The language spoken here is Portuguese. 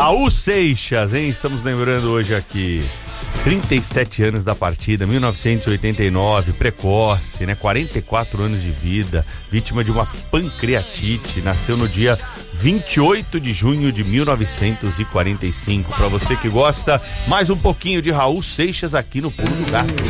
Raul Seixas, hein? Estamos lembrando hoje aqui 37 anos da partida, 1989, precoce, né? 44 anos de vida, vítima de uma pancreatite, nasceu no dia 28 de junho de 1945. Para você que gosta, mais um pouquinho de Raul Seixas aqui no Pulo do Gato.